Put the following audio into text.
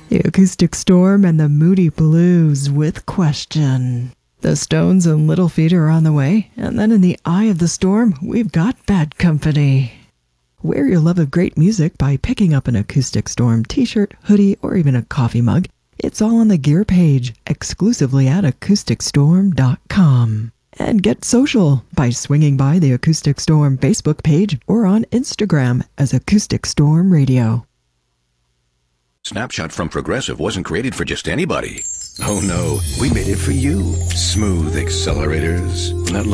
The Acoustic Storm and the Moody Blues with Question. The Stones and Little Feat are on the way, and then in the eye of the storm, we've got Bad Company. Wear your love of great music by picking up an Acoustic Storm t-shirt, hoodie, or even a coffee mug. It's all on the gear page, exclusively at acousticstorm.com. And get social by swinging by the Acoustic Storm Facebook page or on Instagram as Acoustic Storm Radio. Snapshot from Progressive wasn't created for just anybody. Oh no, we made it for you. Smooth accelerators, that